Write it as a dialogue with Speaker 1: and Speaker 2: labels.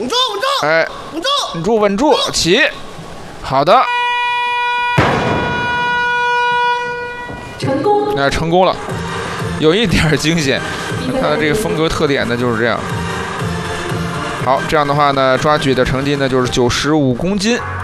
Speaker 1: 稳住，稳住，
Speaker 2: 哎，
Speaker 1: 稳住，
Speaker 2: 稳住，稳住，起。好的，
Speaker 3: 成功。
Speaker 2: 那成功了，有一点惊险。它的这个风格特点呢就是这样。好，这样的话呢，抓举的成绩呢就是95公斤。